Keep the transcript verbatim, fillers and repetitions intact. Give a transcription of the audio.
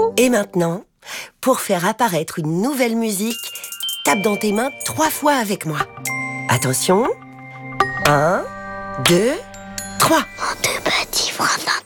Et maintenant, pour faire apparaître une nouvelle musique, tape dans tes mains trois fois avec moi. Attention. Un, deux, trois. Mon deux petits frères.